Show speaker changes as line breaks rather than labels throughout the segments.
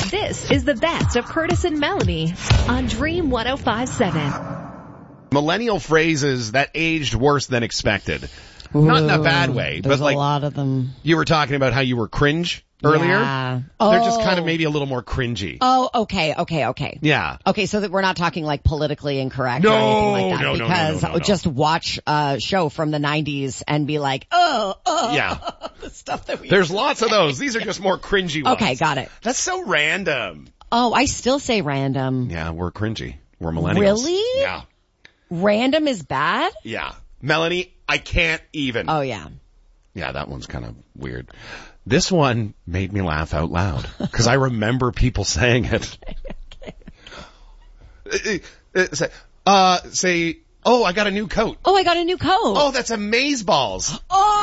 This is the best of Curtis and Melanie on Dream 105.7.
Millennial phrases that aged worse than expected. Not in a bad way,
There's
but like
a lot of them.
you were talking about how you were cringe earlier.
Yeah.
They're just kind of maybe a little more cringy.
Oh, okay.
Yeah.
Okay, so that we're not talking like politically incorrect
No,
or anything like that.
no,
because
no.
just watch a show from the 90s and be like,
Yeah.
the stuff that we
There's lots of those. These are just more cringy ones.
Okay, got it.
That's so random.
Oh, I still say random.
Yeah, we're cringy. We're millennials.
Really?
Yeah.
Random is bad?
Yeah. Melanie, I can't even.
Oh, yeah.
Yeah, that one's kind of weird. This one made me laugh out loud because I remember people saying it. Say, oh, I got a new coat.
Oh, I got a new coat.
Oh, that's amazeballs.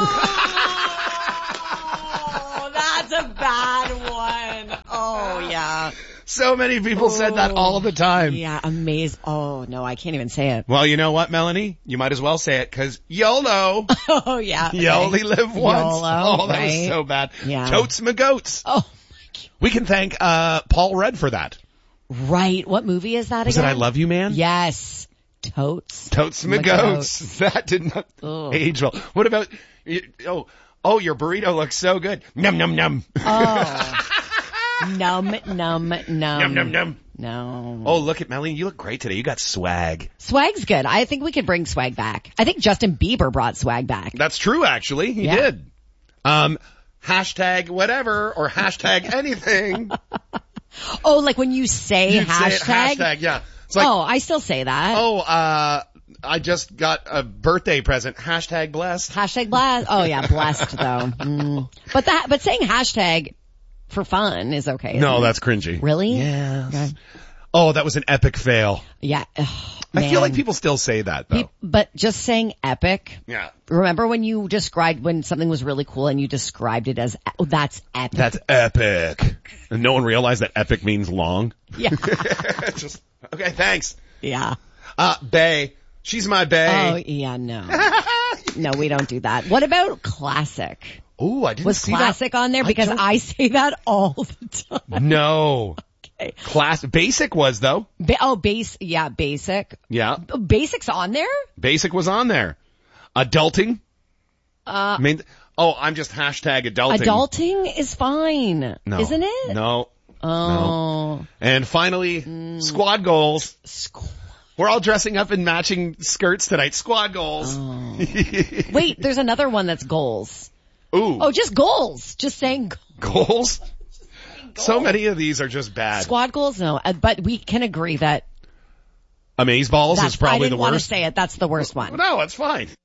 Oh, that's a bad one. Oh, yeah.
So many people said that all the time.
Yeah, Oh, no, I can't even say it.
Well, you know what, Melanie? You might as well say it because YOLO.
Oh, yeah.
You only live once.
YOLO,
that was
right?
so bad.
Yeah.
Totes my goats.
Oh,
We can thank Paul Rudd for that.
right. What movie is that
Was
again?
it I Love You, Man?
Yes. Totes.
Totes my goats. That did not age well. What about, your burrito looks so good. Num, num, num.
Oh. Num.
Num, num, num.
No.
Oh, look at Melanie. You look great today. You got swag.
Swag's good. I think we could bring swag back. I think Justin Bieber brought swag back.
That's true, actually. He did. Hashtag whatever or hashtag anything.
Oh, like when you say
You'd
hashtag?
say it, hashtag, yeah. It's like,
I still say that.
I just got a birthday present. Hashtag blessed.
Hashtag blessed. Oh yeah, blessed though. But saying hashtag for fun is okay.
No,
isn't it?
that's cringy.
Really?
Yes.
Okay.
Oh, that was an epic fail.
Yeah.
I feel like people still say that though.
But just saying epic.
Yeah.
Remember when you described when something was really cool and you described it as, oh, that's epic.
That's epic. And no one realized that epic means long.
Yeah.
Just, okay, thanks.
Yeah.
Bae. She's my bae.
Oh, yeah, no. No, we don't do that. What about classic?
Ooh, I didn't
Was
see
classic
that.
on there? Because I say that all the time.
No.
Okay.
Basic was though.
Basic.
Yeah.
Basic's on there?
Basic was on there. Adulting. I'm just hashtag adulting.
Adulting is fine.
No.
Isn't it?
No.
Oh.
No. And finally, squad goals. We're all dressing up in matching skirts tonight. Squad goals.
Oh. Wait, there's another one that's goals.
Ooh.
Oh, just goals. Just saying
Goals? So many of these are just bad.
squad goals. No, but we can agree that
Amazeballs is probably
I
the
didn't want to
worst.
say it. That's the worst one.
No, it's fine.